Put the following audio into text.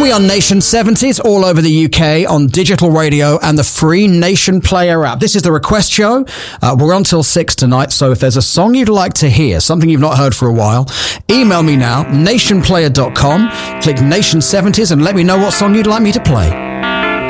We are Nation 70s all over the UK on digital radio and the free Nation Player app. This is the request show. We're on till 6 tonight, so if there's a song you'd like to hear, something you've not heard for a while, email me now, nationplayer.com, click Nation 70s and let me know what song you'd like me to play.